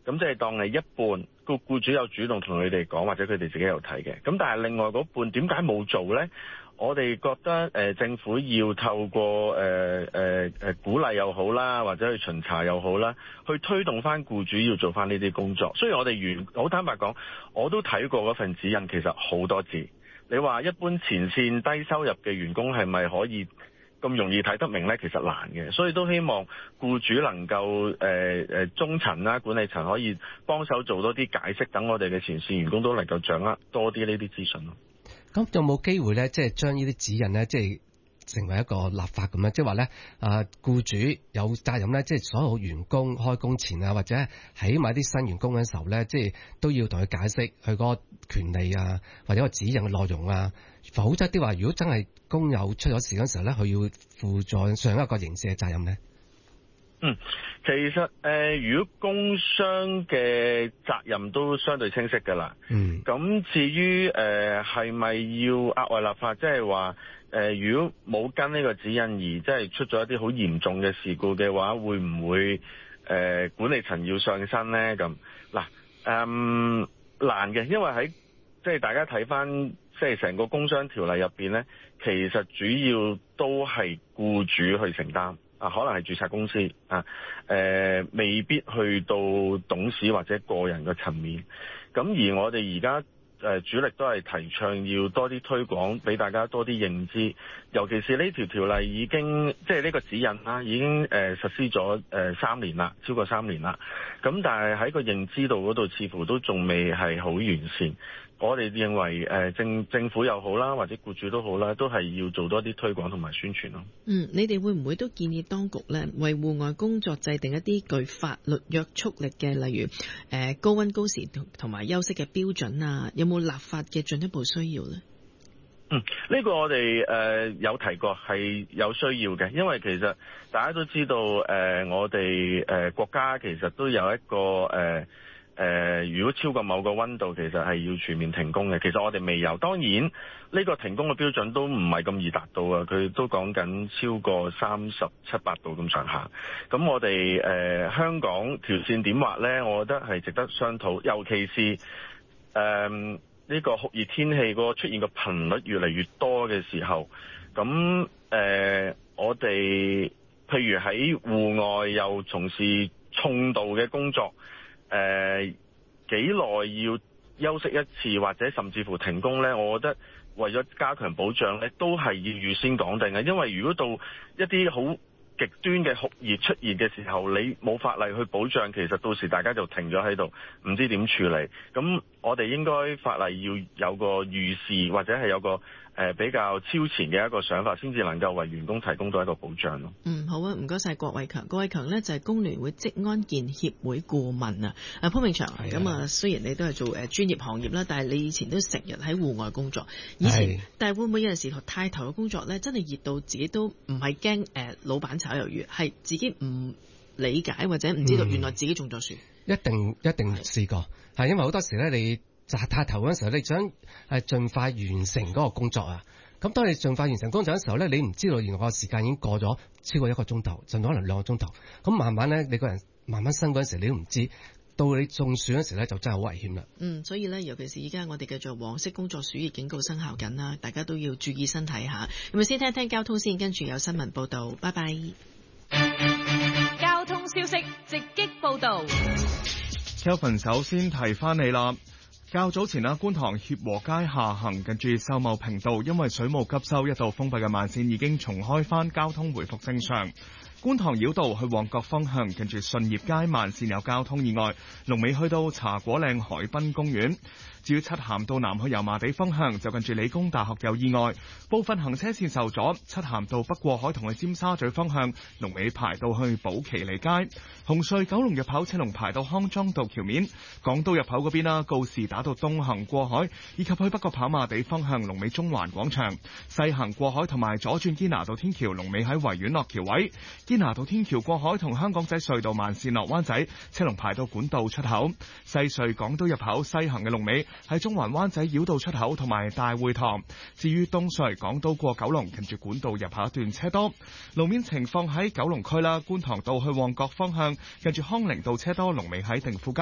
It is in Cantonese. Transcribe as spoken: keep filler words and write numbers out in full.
咁即係當係一半，個僱主有主動同佢哋講，或者佢哋自己有睇嘅。咁但係另外嗰半點解冇做呢？我哋覺得誒、呃、政府要透過誒誒誒鼓勵又好啦，或者去巡查又好啦，去推動翻僱主要做翻呢啲工作。雖然我哋原好坦白講，我都睇過嗰份指引，其實好多字。你話一般前線低收入嘅員工係咪可以咁容易睇得明呢？其實難嘅，所以都希望僱主能夠誒誒、呃、中層啦、管理層可以幫手做多啲解釋，等我哋嘅前線員工都能夠掌握多啲呢啲資訊咯。 咁有冇機會咧，即係將呢啲指引咧，即係成為一個立法咁樣？即係話咧，啊，僱主有責任咧，即係所有員工開工前啊，或者喺買啲新員工嘅時候咧，即係都要同佢解釋佢嗰個權利啊，或者個指引嘅內容啊。否則啲話，如果真係工友出咗事嗰時候咧，佢要負在上一個刑事嘅責任咧。 嗯，其實誒、呃，如果工傷嘅責任都相對清晰㗎啦。嗯，咁至於誒係咪要額外立法，即係話誒，如果冇跟呢個指引而即係出咗一啲好嚴重嘅事故嘅話，會唔會誒、呃、管理層要上身呢？咁嗱，嗯，難嘅，因為喺即係大家睇返即係成個工傷條例入邊呢，其實主要都係僱主去承擔。啊，可能係註冊公司啊，誒、呃，未必去到董事或者個人嘅層面。咁而我哋而家誒主力都係提倡要多啲推廣，俾大家多啲認知。尤其是呢條條例已經即係呢個指引啦，已經誒、呃、實施咗誒、呃、三年啦，超過三年啦。咁但係喺個認知度嗰度，似乎都仲未係好完善。我哋認為誒政政府又好啦，或者僱主都好啦，都係要做多啲推廣同埋宣傳咯。 嗯，你哋會唔會都建議當局咧，為戶外工作制定一啲具法律約束力嘅，例如誒、呃、高溫高時同埋休息嘅標準啊？有冇立法嘅進一步需要咧？ 嗯，呢、這個我哋誒、呃、有提過係有需要嘅，因為其實大家都知道誒、呃，我哋誒、呃、國家其實都有一個誒。呃誒、呃，如果超過某個溫度，其實係要全面停工嘅。其實我哋未有，當然呢、這個停工嘅標準都唔係咁易達到啊。佢都講緊超過三十七八度咁上下。咁我哋誒、呃、香港條線點劃呢？我覺得係值得商討，尤其是誒呢、呃這個酷熱天氣個出現嘅頻率越嚟越多嘅時候，咁誒、呃、我哋譬如喺戶外又從事重度嘅工作。誒幾耐要休息一次，或者甚至乎停工呢？我覺得為咗加強保障呢，都係要預先講定嘅。因為如果到一啲好極端嘅酷熱出現嘅時候，你冇法例去保障，其實到時大家就停咗喺度，唔知點處理。咁我哋應該法例要有個預示，或者係有個誒、呃、比較超前嘅一個想法，先至能夠為員工提供到一個保障咯。 嗯，好啊，唔該晒郭偉強。郭偉強呢就係、是、工聯會職安健協會顧問啊。啊潘永祥，咁啊雖然你都係做誒專、呃、業行業啦，但係你以前都成日喺戶外工作。以前，但係會唔會有陣時太頭嘅工作呢？真係熱到自己都唔係驚誒老闆炒魷魚，係自己唔理解或者唔知道原來自己中咗暑。 一定一定試過，係因為好多時咧你。就係太頭嗰陣時候，你想係盡快完成嗰個工作啊！咁當你盡快完成工作嘅時候咧，你唔知道原來個時間已經過咗超過一個鐘頭，甚至可能兩個鐘頭。咁慢慢咧，你個人慢慢升嗰陣時，你都唔知，到你中暑嗰陣時咧，就真係好危險啦。 嗯，所以咧，尤其是而家我哋嘅做黃色工作暑熱警告生效緊啦，大家都要注意身體下。咁咪先聽聽交通先，跟住有新聞報道，拜拜。 交通消息直擊報道。 Kelvin 首先提翻你啦。較早前啊，觀塘協和街下行近住秀茂坪道，因為水務急修，一度封閉嘅慢線已經重開返，交通回復正常。觀塘繞道去旺角方向，近住順業街慢線有交通意外，龍尾去到茶果嶺海濱公園。至於漆咸道南去油麻地方向，就近住理工大學有意外，部分行車線受阻。漆咸道北過海同去尖沙咀方向，龍尾排到去寶其利街。紅隧九龍入口車龍排到康莊道橋面。港島入口嗰邊啦，告士打道東行過海，以及去北角跑馬地方向，龍尾中環廣場。西行過海同埋左轉堅拿道天橋，龍尾喺維園落橋位。堅拿道天橋過海同香港仔隧道慢線落灣仔，車龍排到管道出口。西隧港島入口西行嘅龍尾喺中環灣仔繞道出口同埋大會堂。至於東隧港島過九龍，近住管道入口一段車多。路面情況喺九龍區啦，觀塘道去旺角方向，近住康寧道車多，龍尾喺定富街。